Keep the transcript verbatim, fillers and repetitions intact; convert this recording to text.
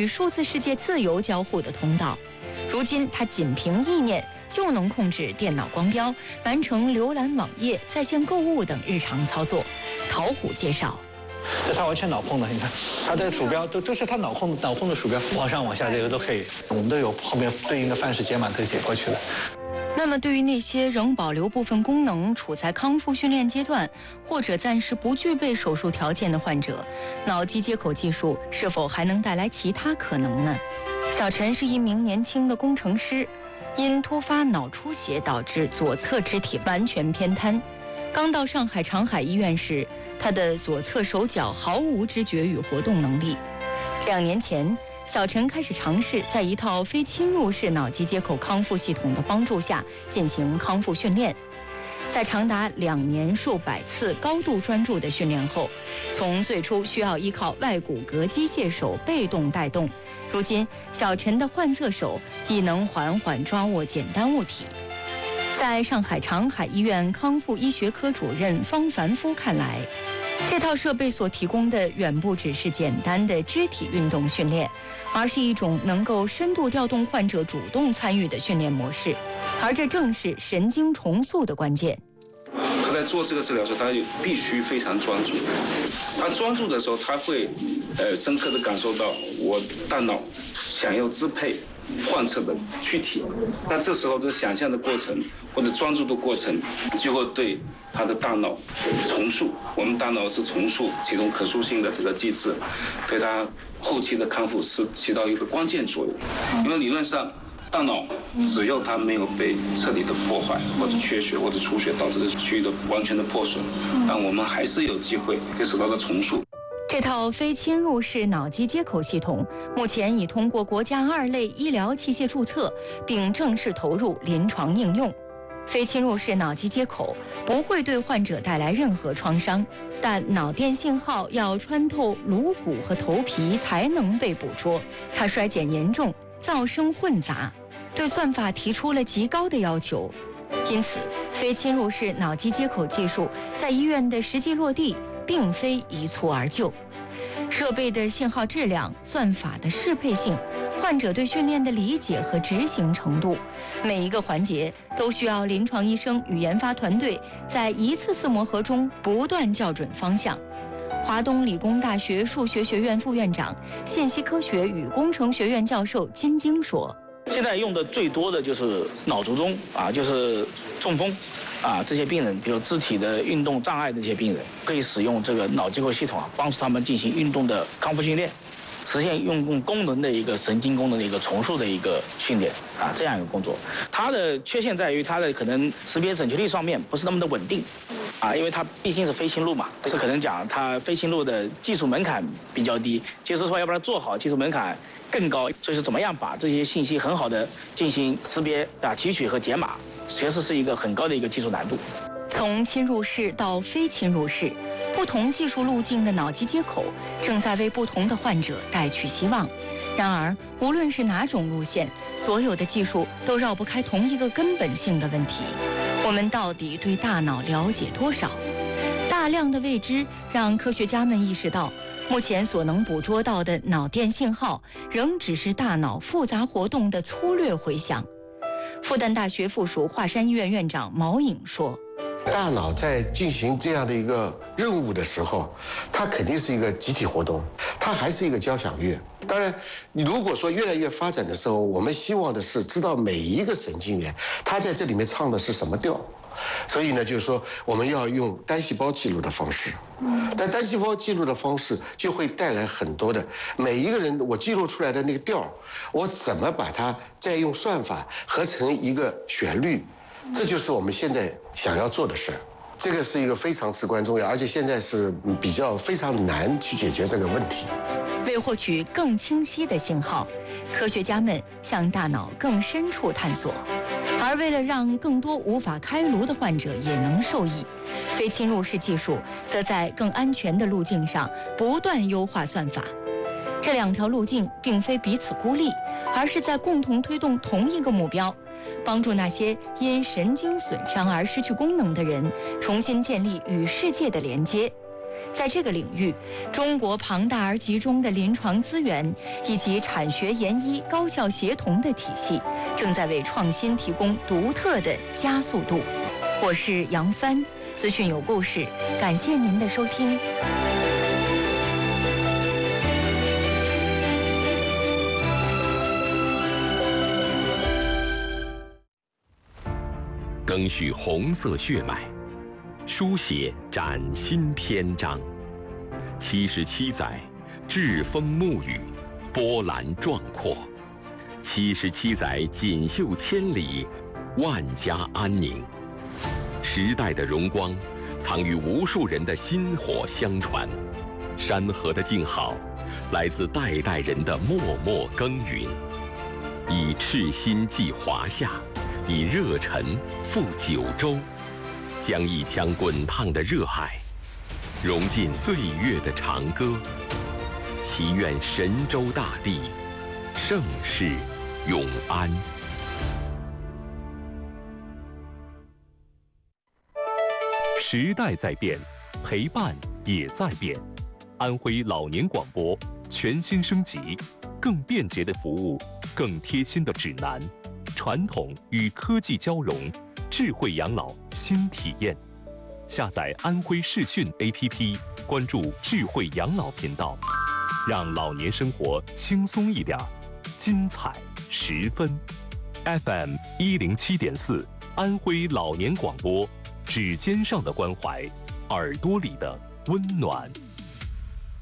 数字世界自由交互的通道。如今，它仅凭意念就能控制电脑光标，完成浏览网页、在线购物等日常操作。陶虎介绍。 这它完全脑控的，你看，它的鼠标都都是它脑控脑控的鼠标，往上往下这个都可以，我们都有后面对应的范式解码可以解过去了。 那么，对于那些仍保留部分功能、处在康复训练阶段，或者暂时不具备手术条件的患者，脑机接口技术是否还能带来其他可能呢？小陈是一名年轻的工程师，因突发脑出血导致左侧肢体完全偏瘫。刚到上海长海医院时，他的左侧手脚毫无知觉与活动能力。两年前，小陈开始尝试在一套非侵入式脑机接口康复系统的帮助下进行康复训练。在长达两年数百次高度专注的训练后，从最初需要依靠外骨骼机械手被动带动，如今小陈的患侧手已能缓缓抓握简单物体。在上海长海医院康复医学科主任方凡夫看来，这套设备所提供的远不只是简单的肢体运动训练，而是一种能够深度调动患者主动参与的训练模式，而这正是神经重塑的关键。 他在做这个治疗的时候，他就必须非常专注。他专注的时候，他会呃深刻地感受到我大脑想要支配患侧的躯体，那这时候这想象的过程或者专注的过程，就会对他的大脑重塑。我们大脑是重塑启动可塑性的这个机制，对他后期的康复是起到一个关键作用。因为理论上，大脑只要它没有被彻底的破坏或者缺血或者出血导致的区域的完全的破损，但我们还是有机会可以使到它重塑。 这套非侵入式脑机接口系统目前已通过国家二类医疗器械注册，并正式投入临床应用。非侵入式脑机接口不会对患者带来任何创伤，但脑电信号要穿透颅骨和头皮才能被捕捉。它衰减严重，噪声混杂，对算法提出了极高的要求。因此，非侵入式脑机接口技术在医院的实际落地并非一蹴而就。设备的信号质量、算法的适配性、患者对训练的理解和执行程度，每一个环节都需要临床医生与研发团队在一次次磨合中不断校准方向。华东理工大学数学学院副院长、信息科学与工程学院教授金晶说：“ 现在用的最多的就是脑卒中啊，就是中风啊，这些病人，比如肢体的运动障碍的这些病人，可以使用这个脑机构系统啊，帮助他们进行运动的康复训练，实现运动功能的一个神经功能的一个重塑的一个训练啊，这样一个工作。它的缺陷在于它的可能识别准确率上面不是那么的稳定。”啊，因为它毕竟是非侵入嘛，是可能讲它非侵入的技术门槛比较低，就是说要不然做好技术门槛更高，所以说怎么样把这些信息很好的进行识别啊、提取和解码，确实是一个很高的一个技术难度。 从侵入式到非侵入式，不同技术路径的脑机接口正在为不同的患者带去希望。然而，无论是哪种路线，所有的技术都绕不开同一个根本性的问题：我们到底对大脑了解多少？大量的未知让科学家们意识到，目前所能捕捉到的脑电信号仍只是大脑复杂活动的粗略回响。复旦大学附属华山医院院长毛颖说：“ 大脑在进行这样的一个任务的时候，它肯定是一个集体活动，它还是一个交响乐。当然，你如果说越来越发展的时候，我们希望的是知道每一个神经元它在这里面唱的是什么调。所以呢，就是说我们要用单细胞记录的方式，但单细胞记录的方式就会带来很多的每一个人我记录出来的那个调，我怎么把它再用算法合成一个旋律，这就是我们现在想要做的事儿。这个是一个非常至关重要，而且现在是比较非常难去解决这个问题。 为获取更清晰的信号，科学家们向大脑更深处探索。而为了让更多无法开颅的患者也能受益，非侵入式技术则在更安全的路径上不断优化算法。这两条路径并非彼此孤立，而是在共同推动同一个目标，帮助那些因神经损伤而失去功能的人重新建立与世界的连接。 在这个领域，中国庞大而集中的临床资源以及产学研医高效协同的体系，正在为创新提供独特的加速度。我是杨帆，资讯有故事，感谢您的收听。 赓续红色血脉，书写崭新篇章。七十七载，栉风沐雨，波澜壮阔；七十七载锦绣千里，万家安宁。时代的荣光，藏于无数人的薪火相传；山河的静好，来自代代人的默默耕耘。以赤心寄华夏，以热忱赴九州，将一腔滚烫的热爱融进岁月的长歌。祈愿神州大地盛世永安。 时代在变，陪伴也在变。安徽老年广播全新升级，更便捷的服务，更贴心的指南。传统与科技交融，智慧养老新体验。下载安徽视讯 A P P， 关注智慧养老频道，让老年生活轻松一点，精彩十分。F M 一零七点四，安徽老年广播，指尖上的关怀，耳朵里的温暖。